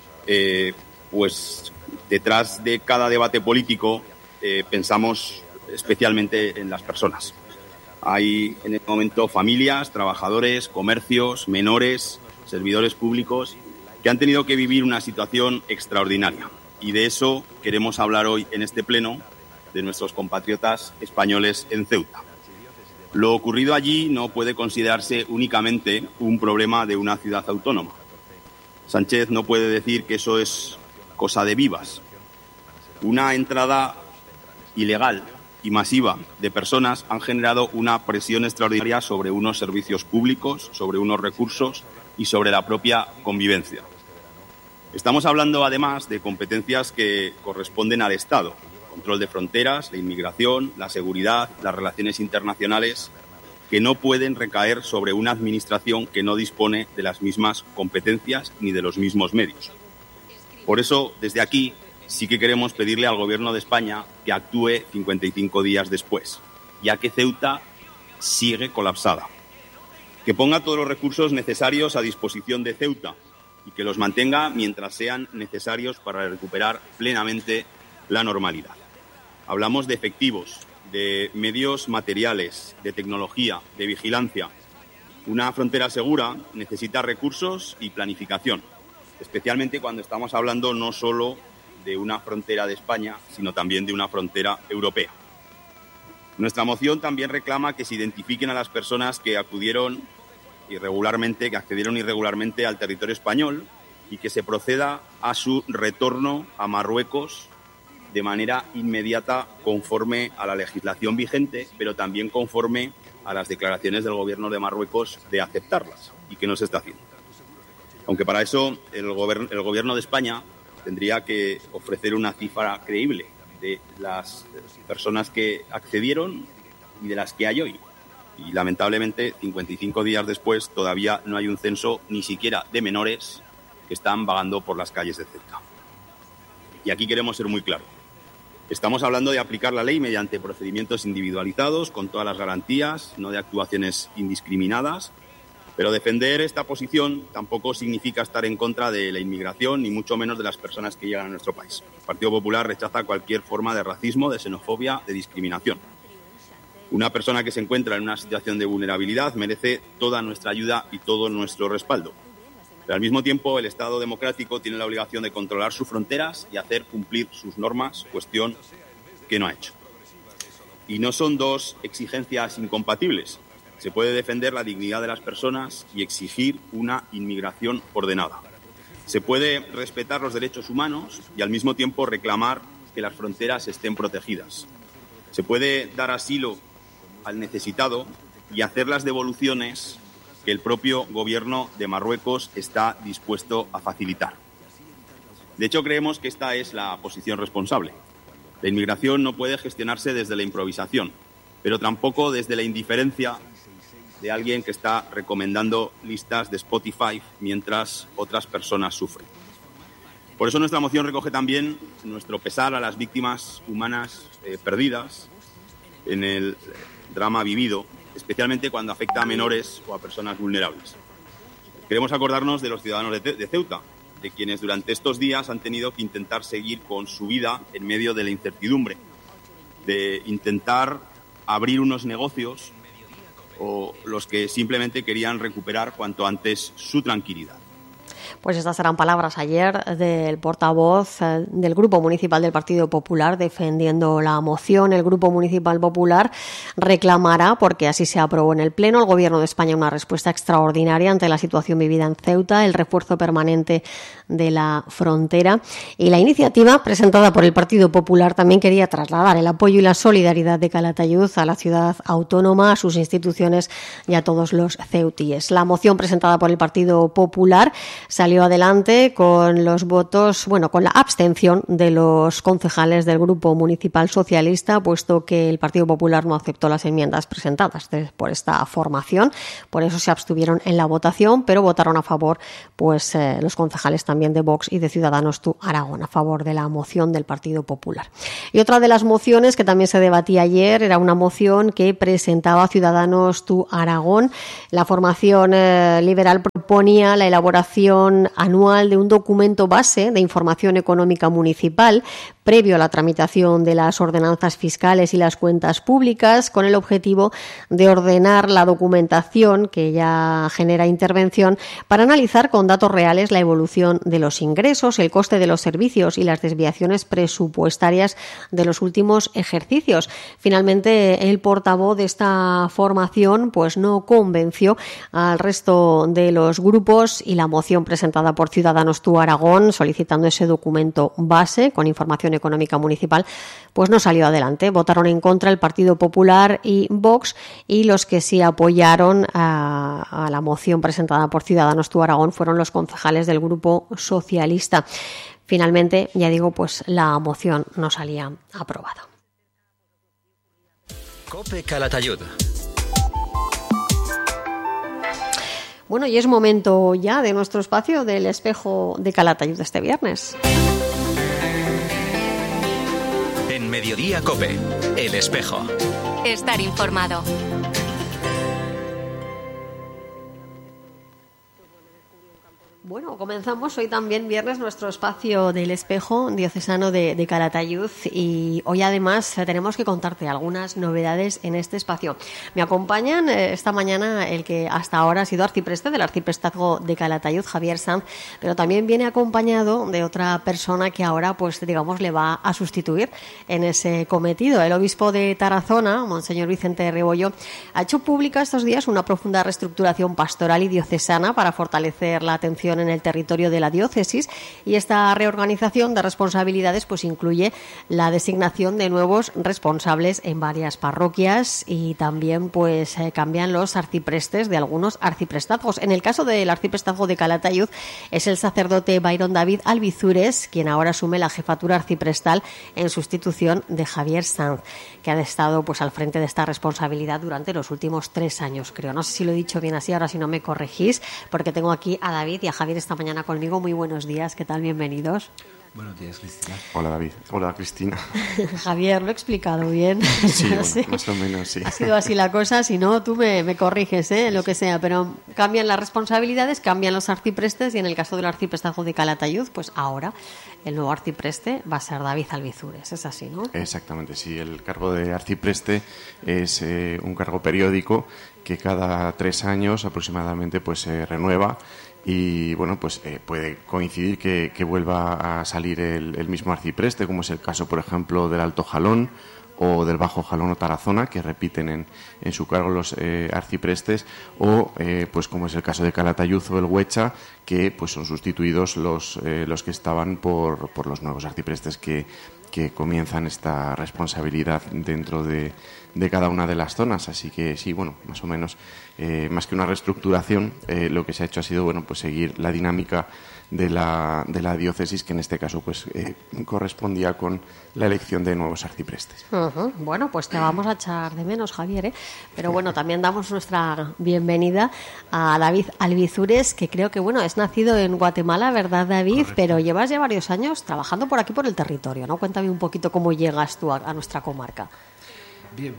Speaker 15: pues detrás de cada debate político pensamos especialmente en las personas. Hay en este momento familias, trabajadores, comercios, menores, servidores públicos que han tenido que vivir una situación extraordinaria. Y de eso queremos hablar hoy en este pleno, de nuestros compatriotas españoles en Ceuta. Lo ocurrido allí no puede considerarse únicamente un problema de una ciudad autónoma. Sánchez no puede decir que eso es cosa de vivas. Una entrada ilegal y masiva de personas han generado una presión extraordinaria sobre unos servicios públicos, sobre unos recursos y sobre la propia convivencia. Estamos hablando, además, de competencias que corresponden al Estado: control de fronteras, la inmigración, la seguridad, las relaciones internacionales, que no pueden recaer sobre una administración que no dispone de las mismas competencias ni de los mismos medios. Por eso, desde aquí, sí que queremos pedirle al Gobierno de España que actúe 55 días después, ya que Ceuta sigue colapsada. Que ponga todos los recursos necesarios a disposición de Ceuta y que los mantenga mientras sean necesarios para recuperar plenamente la normalidad. Hablamos de efectivos, de medios materiales, de tecnología, de vigilancia. Una frontera segura necesita recursos y planificación, especialmente cuando estamos hablando no solo de una frontera de España, sino también de una frontera europea. Nuestra moción también reclama que se identifiquen a las personas que accedieron irregularmente al territorio español y que se proceda a su retorno a Marruecos de manera inmediata, conforme a la legislación vigente, pero también conforme a las declaraciones del Gobierno de Marruecos de aceptarlas, y que no se está haciendo. Aunque para eso el Gobierno de España tendría que ofrecer una cifra creíble de las personas que accedieron y de las que hay hoy. Y lamentablemente, 55 días después, todavía no hay un censo ni siquiera de menores que están vagando por las calles de Ceuta. Y aquí queremos ser muy claros. Estamos hablando de aplicar la ley mediante procedimientos individualizados, con todas las garantías, no de actuaciones indiscriminadas. Pero defender esta posición tampoco significa estar en contra de la inmigración, ni mucho menos de las personas que llegan a nuestro país. El Partido Popular rechaza cualquier forma de racismo, de xenofobia, de discriminación. Una persona que se encuentra en una situación de vulnerabilidad merece toda nuestra ayuda y todo nuestro respaldo. Pero al mismo tiempo, el Estado democrático tiene la obligación de controlar sus fronteras y hacer cumplir sus normas, cuestión que no ha hecho. Y no son dos exigencias incompatibles. Se puede defender la dignidad de las personas y exigir una inmigración ordenada. Se puede respetar los derechos humanos y al mismo tiempo reclamar que las fronteras estén protegidas. Se puede dar asilo al necesitado y hacer las devoluciones que el propio Gobierno de Marruecos está dispuesto a facilitar. De hecho, creemos que esta es la posición responsable. La inmigración no puede gestionarse desde la improvisación, pero tampoco desde la indiferencia de alguien que está recomendando listas de Spotify mientras otras personas sufren. Por eso nuestra moción recoge también nuestro pesar a las víctimas humanas perdidas en el drama vivido, especialmente cuando afecta a menores o a personas vulnerables. Queremos acordarnos de los ciudadanos de Ceuta, de quienes durante estos días han tenido que intentar seguir con su vida en medio de la incertidumbre, de intentar abrir unos negocios, o los que simplemente querían recuperar cuanto antes su tranquilidad.
Speaker 2: Pues estas eran palabras ayer del portavoz del Grupo Municipal del Partido Popular defendiendo la moción. El Grupo Municipal Popular reclamará, porque así se aprobó en el Pleno, el Gobierno de España una respuesta extraordinaria ante la situación vivida en Ceuta, el refuerzo permanente de la frontera. Y la iniciativa presentada por el Partido Popular también quería trasladar el apoyo y la solidaridad de Calatayud a la ciudad autónoma, a sus instituciones y a todos los ceutíes. La moción presentada por el Partido Popular salió adelante con los votos, con la abstención de los concejales del Grupo Municipal Socialista, puesto que el Partido Popular no aceptó las enmiendas presentadas por esta formación. Por eso se abstuvieron en la votación, pero votaron a favor los concejales también de Vox y de Ciudadanos Tú Aragón, a favor de la moción del Partido Popular. Y otra de las mociones que también se debatía ayer era una moción que presentaba Ciudadanos Tú Aragón. La formación liberal proponía la elaboración anual de un documento base de información económica municipal previo a la tramitación de las ordenanzas fiscales y las cuentas públicas, con el objetivo de ordenar la documentación que ya genera intervención para analizar con datos reales la evolución de los ingresos, el coste de los servicios y las desviaciones presupuestarias de los últimos ejercicios. Finalmente, el portavoz de esta formación no convenció al resto de los grupos y la moción presentada por Ciudadanos Tú Aragón, solicitando ese documento base con información económica municipal, no salió adelante. Votaron en contra el Partido Popular y Vox, y los que sí apoyaron a la moción presentada por Ciudadanos Tú Aragón fueron los concejales del Grupo Socialista. Finalmente, ya digo, la moción no salía aprobada.
Speaker 5: COPE Calatayud.
Speaker 2: Y es momento ya de nuestro espacio del espejo de Calatayud este viernes.
Speaker 5: En Mediodía COPE, el espejo.
Speaker 8: Estar informado.
Speaker 2: Comenzamos hoy también viernes nuestro espacio del espejo diocesano de Calatayud, y hoy además tenemos que contarte algunas novedades en este espacio. Me acompañan esta mañana el que hasta ahora ha sido arcipreste del arciprestazgo de Calatayud, Javier Sanz, pero también viene acompañado de otra persona que ahora le va a sustituir en ese cometido. El obispo de Tarazona, Monseñor Vicente Rebollo, ha hecho pública estos días una profunda reestructuración pastoral y diocesana para fortalecer la atención en el territorio de la diócesis, y esta reorganización de responsabilidades incluye la designación de nuevos responsables en varias parroquias, y también cambian los arciprestes de algunos arciprestazgos. En el caso del arciprestazgo de Calatayud es el sacerdote Byron David Albizures quien ahora asume la jefatura arciprestal en sustitución de Javier Sanz, que ha estado al frente de esta responsabilidad durante los últimos 3 años, creo. No sé si lo he dicho bien así, ahora si no me corregís, porque tengo aquí a David y a Javier esta mañana conmigo. Muy buenos días, ¿qué tal? Bienvenidos.
Speaker 16: Buenos días, Cristina. Hola, David. Hola, Cristina.
Speaker 2: Javier, ¿lo he explicado bien?
Speaker 16: Sí,
Speaker 2: no sé.
Speaker 16: Más o menos, sí.
Speaker 2: Ha sido así la cosa, si no, tú me corriges, lo que sea, pero cambian las responsabilidades, cambian los arciprestes, y en el caso del arciprestazgo de Calatayud, ahora el nuevo arcipreste va a ser David Albizures, es así, ¿no?
Speaker 16: Exactamente, sí. El cargo de arcipreste es un cargo periódico que cada 3 años aproximadamente se renueva. Y puede coincidir que vuelva a salir el mismo arcipreste, como es el caso, por ejemplo, del Alto Jalón o del Bajo Jalón o Tarazona, que repiten en su cargo los arciprestes, o como es el caso de Calatayud o el Huecha, que son sustituidos los que estaban por los nuevos arciprestes que comienzan esta responsabilidad dentro de cada una de las zonas. Así que sí, más o menos, más que una reestructuración, lo que se ha hecho ha sido seguir la dinámica de la diócesis, que en este caso correspondía con la elección de nuevos arciprestes.
Speaker 2: Uh-huh. Bueno, te vamos a echar de menos, Javier, pero también damos nuestra bienvenida a David Albizures, que creo que es nacido en Guatemala, ¿verdad, David? Correcto. Pero llevas ya varios años trabajando por aquí, por el territorio, ¿no? Cuéntame un poquito cómo llegas tú a nuestra comarca.
Speaker 17: Bien,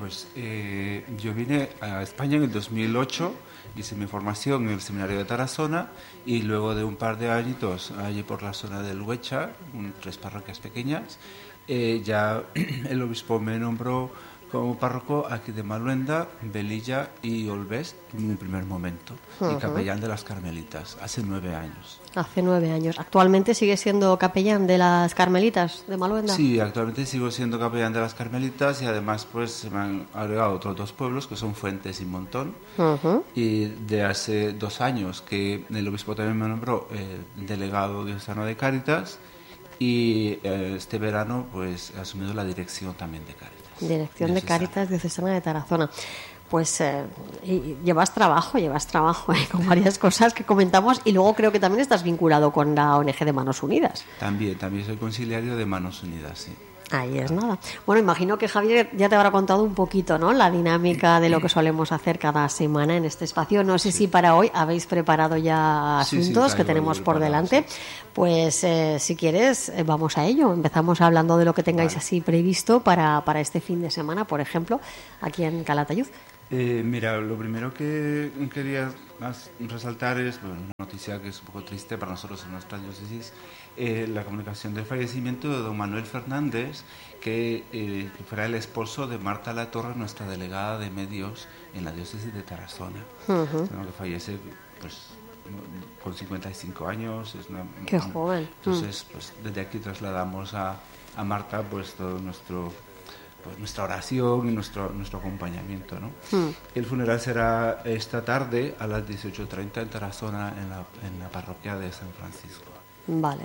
Speaker 17: yo vine a España en el 2008, hice mi formación en el seminario de Tarazona, y luego de un par de añitos allí por la zona del Huecha, 3 parroquias pequeñas, ya el obispo me nombró como párroco aquí de Maluenda, Velilla y Olvés en un primer momento, y capellán de las Carmelitas, hace 9 años.
Speaker 2: Hace 9 años. ¿Actualmente sigue siendo capellán de las Carmelitas de Maluenda?
Speaker 17: Sí, actualmente sigo siendo capellán de las Carmelitas y además pues se me han agregado otros 2 pueblos que son Fuentes y Montón. Y de hace 2 años que el obispo también me nombró delegado diocesano de Cáritas, y este verano pues he asumido la dirección también de Cáritas.
Speaker 2: Dirección de Cáritas diocesana de Tarazona. Pues y llevas trabajo con varias cosas que comentamos, y luego creo que también estás vinculado con la ONG de Manos Unidas.
Speaker 17: También soy conciliario de Manos Unidas, sí.
Speaker 2: Ahí es nada. Bueno, imagino que Javier ya te habrá contado un poquito, ¿no?, la dinámica de lo que solemos hacer cada semana en este espacio. No sé si para hoy habéis preparado ya asuntos que tenemos por delante. Pues si quieres, vamos a ello. Empezamos hablando de lo que tengáis así previsto para este fin de semana, por ejemplo, aquí en Calatayud.
Speaker 17: Mira, lo primero que quería resaltar es una noticia que es un poco triste para nosotros en nuestra diócesis, la comunicación del fallecimiento de don Manuel Fernández, que fuera el esposo de Marta Latorre, nuestra delegada de medios en la diócesis de Tarazona, que fallece pues con 55 años.
Speaker 2: Qué joven.
Speaker 17: Entonces, pues desde aquí trasladamos a Marta pues todo nuestra oración y nuestro acompañamiento, ¿no? El funeral será esta tarde a las 18:30 en Tarazona, en la parroquia de San Francisco.
Speaker 2: Vale.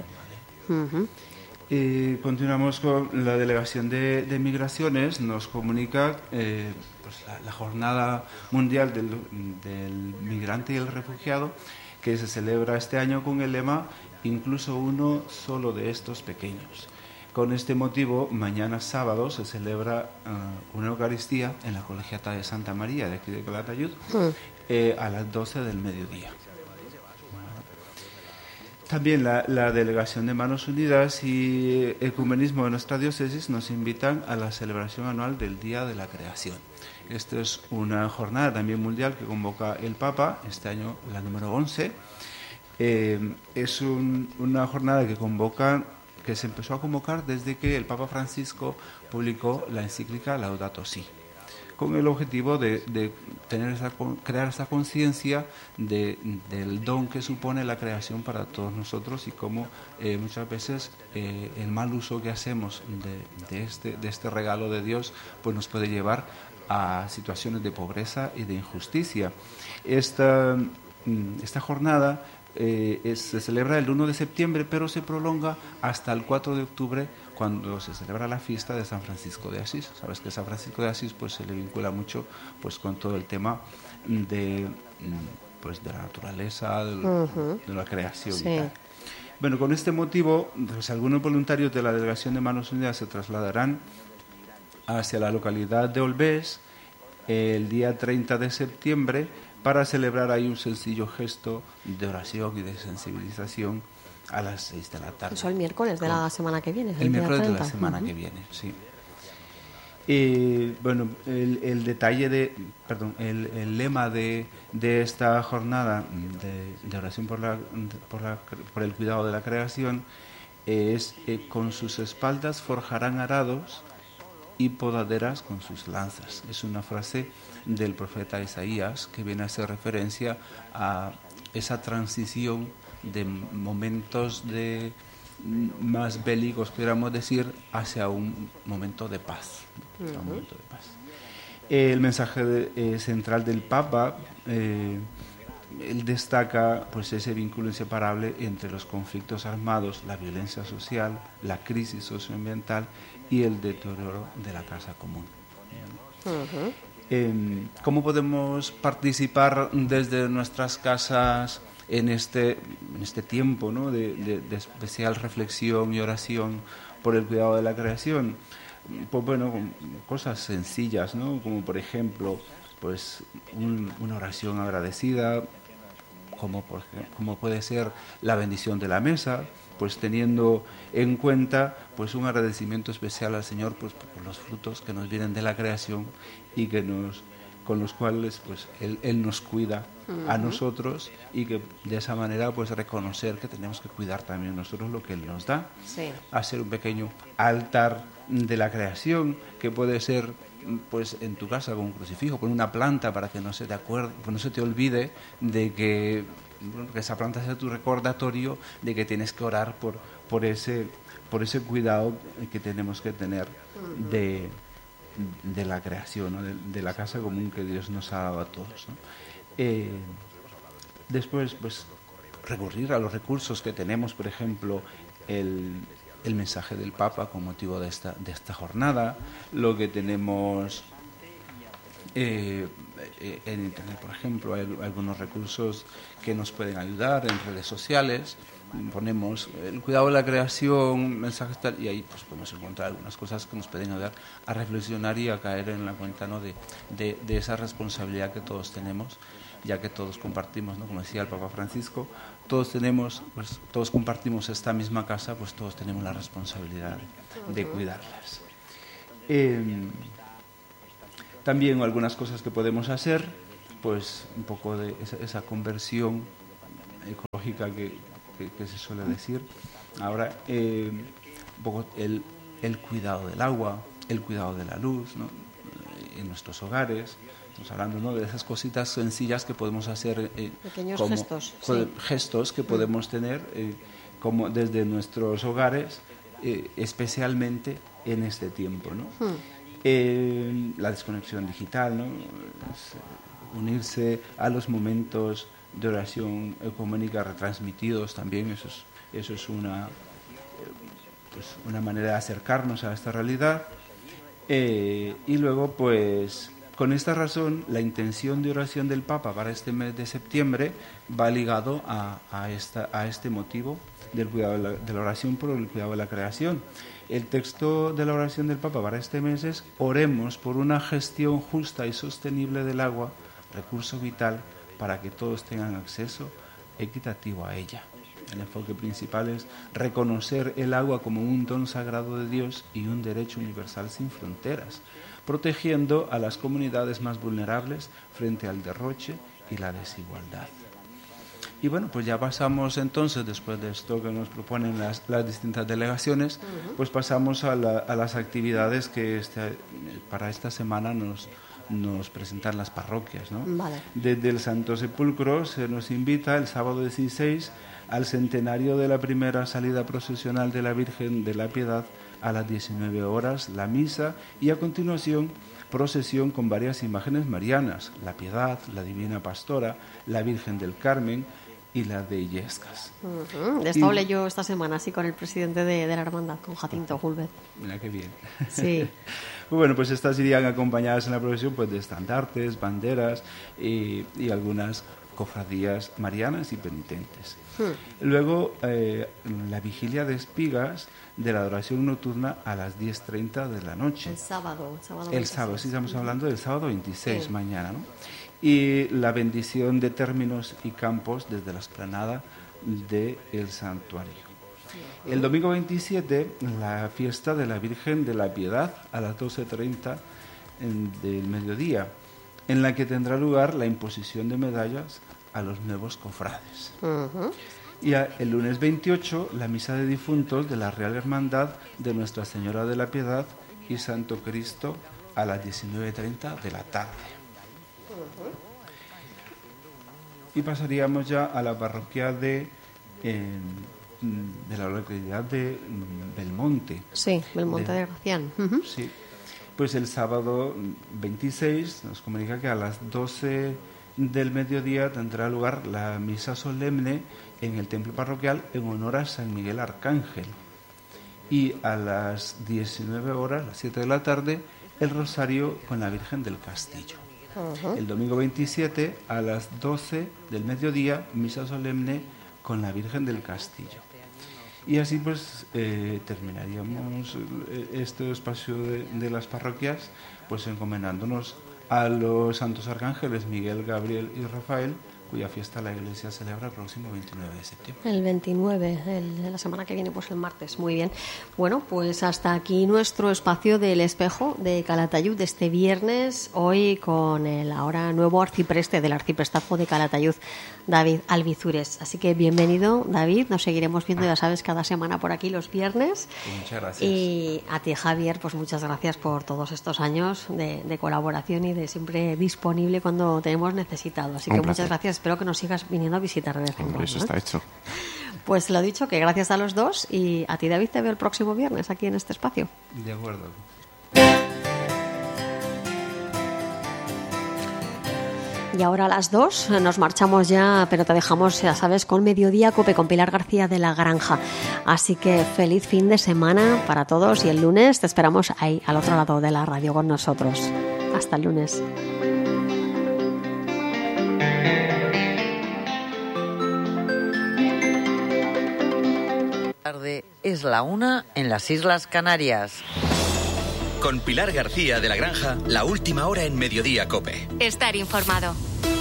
Speaker 17: Y continuamos con la Delegación de Migraciones. Nos comunica pues la Jornada Mundial del Migrante y el Refugiado, que se celebra este año con el lema "Incluso uno solo de estos pequeños". Con este motivo, mañana sábado se celebra una Eucaristía en la Colegiata de Santa María de aquí de Calatayud a las 12 del mediodía. También la Delegación de Manos Unidas y Ecumenismo de nuestra diócesis nos invitan a la celebración anual del Día de la Creación. Esta es una jornada también mundial que convoca el Papa, este año la número 11. Es una jornada que se empezó a convocar desde que el Papa Francisco publicó la encíclica Laudato Si, con el objetivo de crear esa conciencia del don que supone la creación para todos nosotros, y cómo muchas veces el mal uso que hacemos de este regalo de Dios pues nos puede llevar a situaciones de pobreza y de injusticia. Esta jornada se celebra el 1 de septiembre, pero se prolonga hasta el 4 de octubre, cuando se celebra la fiesta de San Francisco de Asís. Sabes que San Francisco de Asís pues se le vincula mucho pues con todo el tema de la naturaleza, de la creación, y tal. Bueno, con este motivo, pues algunos voluntarios de la Delegación de Manos Unidas se trasladarán hacia la localidad de Olvés el día 30 de septiembre para celebrar ahí un sencillo gesto de oración y de sensibilización a las 6 de la tarde.
Speaker 2: Eso el miércoles de la semana que viene.
Speaker 17: El miércoles de la semana que viene, sí. Bueno, el detalle el lema de esta jornada de oración por el cuidado de la creación es "con sus espaldas forjarán arados y podaderas con sus lanzas". Es una frase del profeta Isaías que viene a hacer referencia a esa transición de momentos más bélicos, podríamos decir, hacia un momento de paz. El mensaje central del Papa, él destaca pues ese vínculo inseparable entre los conflictos armados, la violencia social, la crisis socioambiental y el deterioro de la casa común. ¿Cómo podemos participar desde nuestras casas en este tiempo, ¿no?, de especial reflexión y oración por el cuidado de la creación? Pues bueno, cosas sencillas, ¿no?, como por ejemplo pues una oración agradecida, como puede ser la bendición de la mesa, pues teniendo en cuenta pues un agradecimiento especial al Señor pues por los frutos que nos vienen de la creación y con los cuales pues él nos cuida a nosotros, y que de esa manera pues reconocer que tenemos que cuidar también nosotros lo que Él nos da. Hacer un pequeño altar de la creación, que puede ser pues en tu casa con un crucifijo, con una planta para que no se te olvide de que esa planta sea tu recordatorio de que tienes que orar por ese cuidado que tenemos que tener de la creación, ¿no? de la casa común que Dios nos ha dado a todos, ¿no? Después, pues, recurrir a los recursos que tenemos, por ejemplo, el mensaje del Papa con motivo de esta jornada, lo que tenemos en Internet, por ejemplo, hay algunos recursos que nos pueden ayudar en redes sociales. Ponemos el cuidado de la creación, mensajes tal, y ahí pues podemos encontrar algunas cosas que nos pueden ayudar a reflexionar y a caer en la cuenta, ¿no? de esa responsabilidad que todos tenemos, ya que todos compartimos, ¿no? Como decía el Papa Francisco, todos compartimos esta misma casa, pues todos tenemos la responsabilidad de cuidarlas. También algunas cosas que podemos hacer, pues un poco de esa conversión ecológica que se suele decir. Ahora, un poco el cuidado del agua, el cuidado de la luz, ¿no? En nuestros hogares. Estamos hablando, ¿no? de esas cositas sencillas que podemos hacer,
Speaker 2: pequeños
Speaker 17: como
Speaker 2: gestos, sí.
Speaker 17: gestos que podemos tener como desde nuestros hogares, especialmente en este tiempo, ¿no? La desconexión digital, ¿no? Unirse a los momentos de oración ecuménica retransmitidos también, eso es una manera de acercarnos a esta realidad. Y luego, pues, con esta razón, la intención de oración del Papa para este mes de septiembre va ligado a este motivo del cuidado de la oración por el cuidado de la creación. El texto de la oración del Papa para este mes es: oremos por una gestión justa y sostenible del agua, recurso vital para que todos tengan acceso equitativo a ella. El enfoque principal es reconocer el agua como un don sagrado de Dios y un derecho universal sin fronteras, protegiendo a las comunidades más vulnerables frente al derroche y la desigualdad. Y bueno, pues ya pasamos entonces, después de esto que nos proponen las distintas delegaciones, pues pasamos a las actividades que para esta semana nos presentan las parroquias, ¿no?
Speaker 2: Vale.
Speaker 17: Desde el Santo Sepulcro se nos invita el sábado 16 al centenario de la primera salida procesional de la Virgen de la Piedad a las 19 horas, la misa, y a continuación procesión con varias imágenes marianas: la Piedad, la Divina Pastora, la Virgen del Carmen y la de Illescas.
Speaker 2: De esto hablé yo esta semana, así con el presidente de la hermandad, con Jacinto Gulbet.
Speaker 17: Mira qué bien.
Speaker 2: Sí.
Speaker 17: Bueno, pues estas irían acompañadas en la procesión pues de estandartes, banderas y algunas cofradías marianas y penitentes. Luego, la vigilia de espigas de la adoración nocturna a las 10:30 de la noche.
Speaker 2: El sábado
Speaker 17: sí, estamos hablando del sábado 26, sí. Mañana, ¿no? Y la bendición de términos y campos desde la explanada del santuario. El domingo 27, la fiesta de la Virgen de la Piedad a las 12:30 del mediodía, en la que tendrá lugar la imposición de medallas a los nuevos cofrades. Y el lunes 28, la misa de difuntos de la Real Hermandad de Nuestra Señora de la Piedad y Santo Cristo a las 19:30 de la tarde. Y pasaríamos ya a la parroquia de la localidad de Belmonte.
Speaker 2: Sí, Belmonte de Gracián.
Speaker 17: Sí. Pues el sábado 26 nos comunica que a las 12 del mediodía tendrá lugar la misa solemne en el templo parroquial en honor a San Miguel Arcángel. Y a las 19 horas, las 7 de la tarde, el rosario con la Virgen del Castillo. El domingo 27 a las 12 del mediodía, misa solemne con la Virgen del Castillo. Y así pues terminaríamos este espacio de las parroquias, pues encomendándonos a los santos arcángeles Miguel, Gabriel y Rafael cuya fiesta la Iglesia celebra el próximo 29 de septiembre.
Speaker 2: El 29, la semana que viene, pues el martes. Muy bien. Bueno, pues hasta aquí nuestro espacio del Espejo de Calatayud de este viernes, hoy con el ahora nuevo arcipreste del arciprestazgo de Calatayud, David Albizures. Así que bienvenido, David. Nos seguiremos viendo, ya sabes, cada semana por aquí los viernes.
Speaker 17: Muchas gracias.
Speaker 2: Y a ti, Javier, pues muchas gracias por todos estos años de colaboración y de siempre disponible cuando te hemos necesitado. Así que muchas gracias. Espero que nos sigas viniendo a visitar de vez en cuando.
Speaker 16: Eso está hecho.
Speaker 2: Pues lo dicho, que gracias a los dos, y a ti, David, te veo el próximo viernes aquí en este espacio.
Speaker 17: De acuerdo.
Speaker 2: Y ahora a las 2 nos marchamos ya, pero te dejamos, ya sabes, con Mediodía Cope, con Pilar García de la Granja. Así que feliz fin de semana para todos, y el lunes te esperamos ahí, al otro lado de la radio con nosotros. Hasta el lunes.
Speaker 18: Tarde es la 1 en las Islas Canarias.
Speaker 5: Con Pilar García de la Granja, la última hora en Mediodía Cope.
Speaker 8: Estar informado.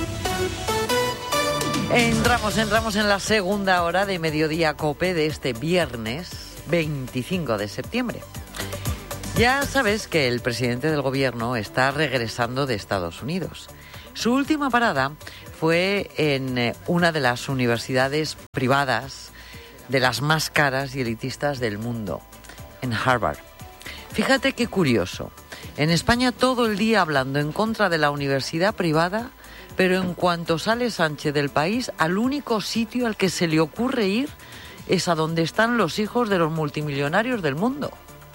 Speaker 18: Entramos en la segunda hora de Mediodía Cope de este viernes 25 de septiembre. Ya sabes que el presidente del gobierno está regresando de Estados Unidos. Su última parada fue en una de las universidades privadas de las más caras y elitistas del mundo, en Harvard. Fíjate qué curioso. En España todo el día hablando en contra de la universidad privada, pero en cuanto sale Sánchez del país, al único sitio al que se le ocurre ir es a donde están los hijos de los multimillonarios del mundo.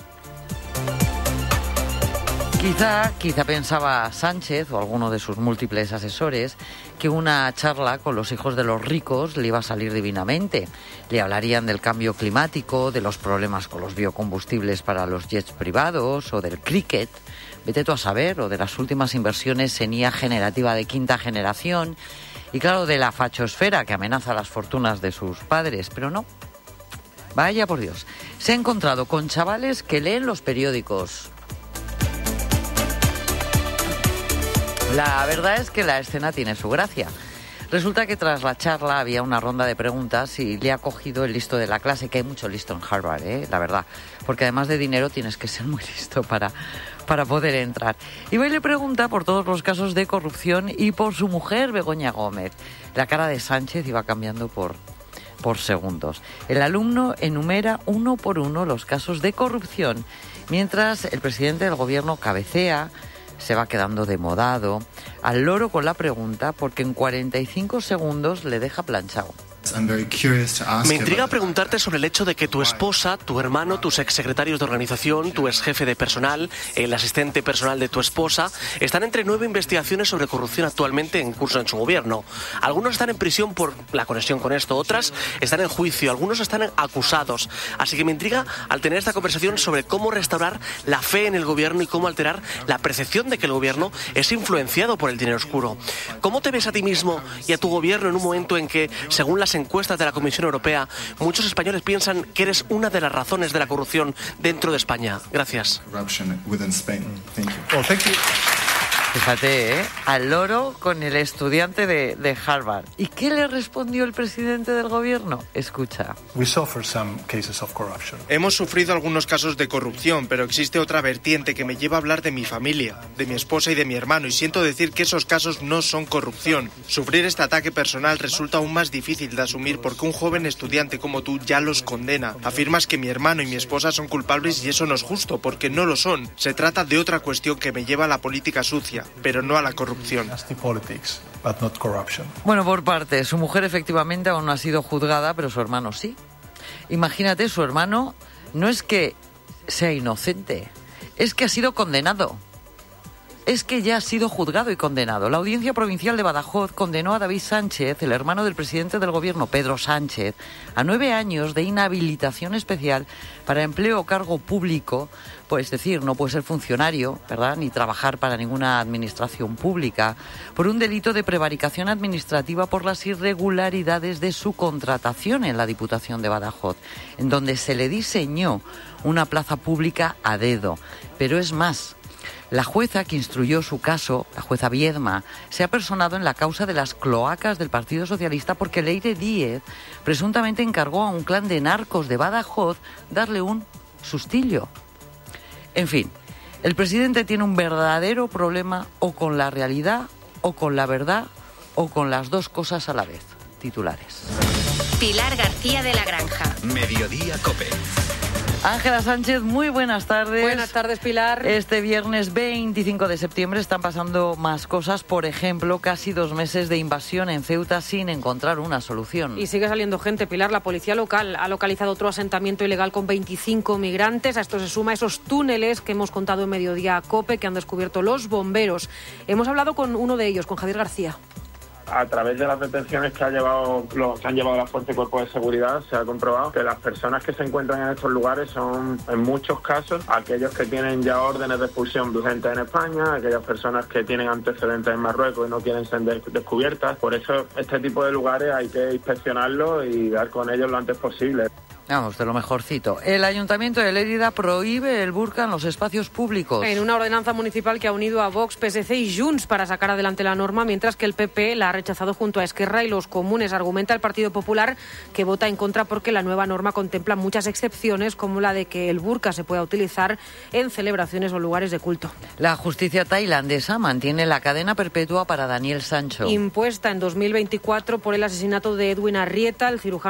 Speaker 18: Quizá pensaba Sánchez o alguno de sus múltiples asesores que una charla con los hijos de los ricos le iba a salir divinamente. Le hablarían del cambio climático, de los problemas con los biocombustibles para los jets privados o del cricket, vete tú a saber, o de las últimas inversiones en IA generativa de quinta generación y claro, de la fachosfera que amenaza las fortunas de sus padres, pero no. Vaya por Dios, se ha encontrado con chavales que leen los periódicos. La verdad es que la escena tiene su gracia. Resulta que tras la charla había una ronda de preguntas y le ha cogido el listo de la clase, que hay mucho listo en Harvard, la verdad. Porque además de dinero tienes que ser muy listo para poder entrar. Y va y le pregunta por todos los casos de corrupción y por su mujer, Begoña Gómez. La cara de Sánchez iba cambiando por segundos. El alumno enumera uno por uno los casos de corrupción, mientras el presidente del gobierno cabecea, se va quedando demodado, al loro con la pregunta, porque en 45 segundos le deja planchado.
Speaker 19: Me intriga preguntarte sobre el hecho de que tu esposa, tu hermano, tus exsecretarios de organización, tu exjefe de personal, el asistente personal de tu esposa, están entre 9 investigaciones sobre corrupción actualmente en curso en su gobierno. Algunos están en prisión por la conexión con esto, otras están en juicio, algunos están acusados. Así que me intriga al tener esta conversación sobre cómo restaurar la fe en el gobierno y cómo alterar la percepción de que el gobierno es influenciado por el dinero oscuro. ¿Cómo te ves a ti mismo y a tu gobierno en un momento en que, según las encuestas de la Comisión Europea, muchos españoles piensan que eres una de las razones de la corrupción dentro de España? Gracias.
Speaker 18: Fíjate, al loro con el estudiante de Harvard. ¿Y qué le respondió el presidente del gobierno? Escucha.
Speaker 20: Hemos sufrido algunos casos de corrupción, pero existe otra vertiente que me lleva a hablar de mi familia, de mi esposa y de mi hermano, y siento decir que esos casos no son corrupción. Sufrir este ataque personal resulta aún más difícil de asumir porque un joven estudiante como tú ya los condena. Afirmas que mi hermano y mi esposa son culpables y eso no es justo, porque no lo son. Se trata de otra cuestión que me lleva a la política sucia, pero no a la corrupción.
Speaker 18: Bueno, por parte, su mujer efectivamente aún no ha sido juzgada, pero su hermano sí. Imagínate, su hermano no es que sea inocente, es que ha sido condenado. Es que ya ha sido juzgado y condenado. La Audiencia Provincial de Badajoz condenó a David Sánchez, el hermano del presidente del gobierno, Pedro Sánchez, a 9 años de inhabilitación especial para empleo o cargo público, pues es decir, no puede ser funcionario, ¿verdad?, ni trabajar para ninguna administración pública, por un delito de prevaricación administrativa por las irregularidades de su contratación en la Diputación de Badajoz, en donde se le diseñó una plaza pública a dedo. Pero es más, La jueza que instruyó su caso, la jueza Viedma, se ha personado en la causa de las cloacas del Partido Socialista porque Leire Díez presuntamente encargó a un clan de narcos de Badajoz darle un sustillo. En fin, el presidente tiene un verdadero problema o con la realidad, o con la verdad, o con las dos cosas a la vez. Titulares.
Speaker 8: Pilar García de la Granja.
Speaker 5: Mediodía COPE.
Speaker 18: Ángela Sánchez, muy buenas tardes.
Speaker 21: Buenas tardes, Pilar.
Speaker 18: Este viernes 25 de septiembre están pasando más cosas. Por ejemplo, casi 2 meses de invasión en Ceuta sin encontrar una solución.
Speaker 21: Y sigue saliendo gente, Pilar. La policía local ha localizado otro asentamiento ilegal con 25 migrantes. A esto se suma esos túneles que hemos contado en Mediodía COPE que han descubierto los bomberos. Hemos hablado con uno de ellos, con Javier García.
Speaker 22: A través de las detenciones que han llevado la Fuerza y Cuerpo de Seguridad, se ha comprobado que las personas que se encuentran en estos lugares son, en muchos casos, aquellos que tienen ya órdenes de expulsión vigentes en España, aquellas personas que tienen antecedentes en Marruecos y no quieren ser descubiertas. Por eso, este tipo de lugares hay que inspeccionarlos y dar con ellos lo antes posible.
Speaker 18: Vamos, de lo mejorcito. El Ayuntamiento de Lérida prohíbe el burka en los espacios públicos.
Speaker 21: En una ordenanza municipal que ha unido a Vox, PSC y Junts para sacar adelante la norma, mientras que el PP la ha rechazado junto a Esquerra y los Comunes. Argumenta el Partido Popular que vota en contra porque la nueva norma contempla muchas excepciones, como la de que el burka se pueda utilizar en celebraciones o lugares de culto.
Speaker 18: La justicia tailandesa mantiene la cadena perpetua para Daniel Sancho.
Speaker 21: Impuesta en 2024 por el asesinato de Edwin Arrieta, el cirujano